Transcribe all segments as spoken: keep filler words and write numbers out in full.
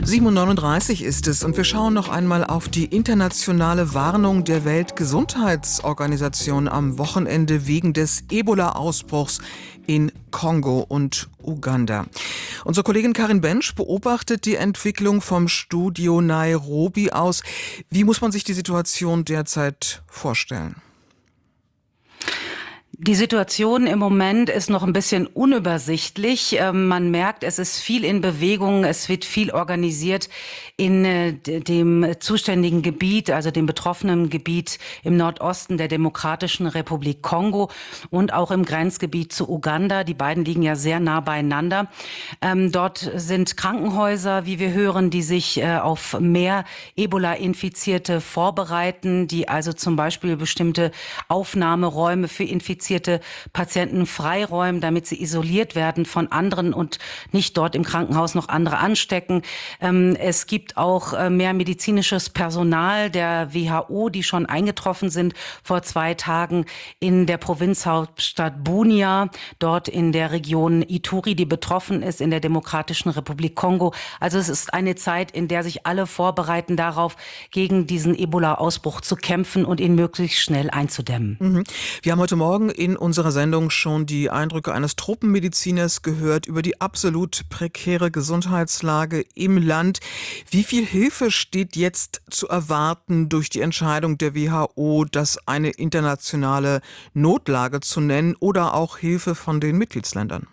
sieben Uhr neununddreißig ist es und wir schauen noch einmal auf die internationale Warnung der Weltgesundheitsorganisation am Wochenende wegen des Ebola-Ausbruchs in Kongo und Uganda. Unsere Kollegin Karin Bensch beobachtet die Entwicklung vom Studio Nairobi aus. Wie muss man sich die Situation derzeit vorstellen? Die Situation im Moment ist noch ein bisschen unübersichtlich. Man merkt, es ist viel in Bewegung, es wird viel organisiert in dem zuständigen Gebiet, also dem betroffenen Gebiet im Nordosten der Demokratischen Republik Kongo und auch im Grenzgebiet zu Uganda. Die beiden liegen ja sehr nah beieinander. Dort sind Krankenhäuser, wie wir hören, die sich auf mehr Ebola-Infizierte vorbereiten, die also zum Beispiel bestimmte Aufnahmeräume für Infizierte Patienten freiräumen, damit sie isoliert werden von anderen und nicht dort im Krankenhaus noch andere anstecken. Es gibt auch mehr medizinisches Personal der W H O, die schon eingetroffen sind vor zwei Tagen in der Provinzhauptstadt Bunia, dort in der Region Ituri, die betroffen ist, in der Demokratischen Republik Kongo. Also es ist eine Zeit, in der sich alle vorbereiten darauf, gegen diesen Ebola-Ausbruch zu kämpfen und ihn möglichst schnell einzudämmen. Mhm. Wir haben heute Morgen in unserer Sendung schon die Eindrücke eines Tropenmediziners gehört über die absolut prekäre Gesundheitslage im Land. Wie viel Hilfe steht jetzt zu erwarten durch die Entscheidung der W H O, das eine internationale Notlage zu nennen, oder auch Hilfe von den Mitgliedsländern?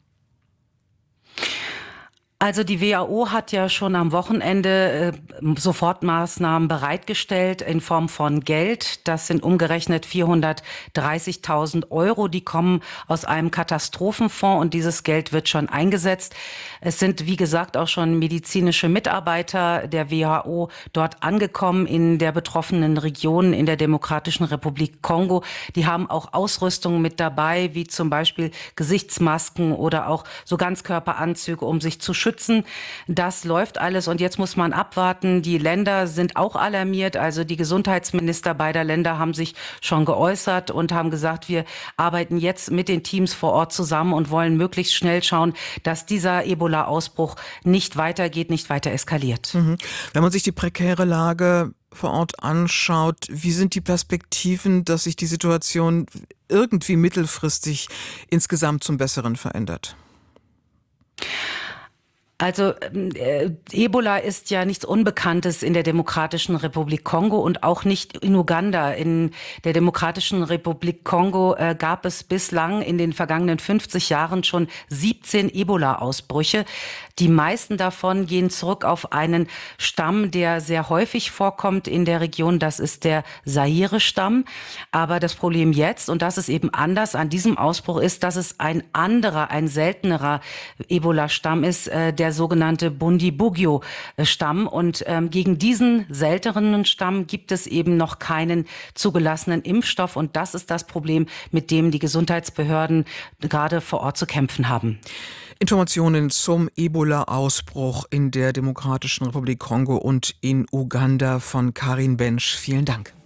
Also die W H O hat ja schon am Wochenende äh, Sofortmaßnahmen bereitgestellt in Form von Geld. Das sind umgerechnet vierhundertdreißigtausend Euro. Die kommen aus einem Katastrophenfonds und dieses Geld wird schon eingesetzt. Es sind, wie gesagt, auch schon medizinische Mitarbeiter der W H O dort angekommen in der betroffenen Region in der Demokratischen Republik Kongo. Die haben auch Ausrüstung mit dabei, wie zum Beispiel Gesichtsmasken oder auch so Ganzkörperanzüge, um sich zu schützen. Das läuft alles und jetzt muss man abwarten. Die Länder sind auch alarmiert. Also die Gesundheitsminister beider Länder haben sich schon geäußert und haben gesagt, wir arbeiten jetzt mit den Teams vor Ort zusammen und wollen möglichst schnell schauen, dass dieser Ebola-Ausbruch nicht weitergeht, nicht weiter eskaliert. Mhm. Wenn man sich die prekäre Lage vor Ort anschaut, wie sind die Perspektiven, dass sich die Situation irgendwie mittelfristig insgesamt zum Besseren verändert? Also äh, Ebola ist ja nichts Unbekanntes in der Demokratischen Republik Kongo und auch nicht in Uganda. In der Demokratischen Republik Kongo äh, gab es bislang in den vergangenen fünfzig Jahren schon siebzehn Ebola-Ausbrüche. Die meisten davon gehen zurück auf einen Stamm, der sehr häufig vorkommt in der Region. Das ist der Zaire-Stamm. Aber das Problem jetzt, und das ist eben anders an diesem Ausbruch, ist, dass es ein anderer, ein seltenerer Ebola-Stamm ist, äh, der der sogenannte Bundibugyo-Stamm. Und ähm, gegen diesen seltenen Stamm gibt es eben noch keinen zugelassenen Impfstoff. Und das ist das Problem, mit dem die Gesundheitsbehörden gerade vor Ort zu kämpfen haben. Informationen zum Ebola-Ausbruch in der Demokratischen Republik Kongo und in Uganda von Karin Bensch. Vielen Dank.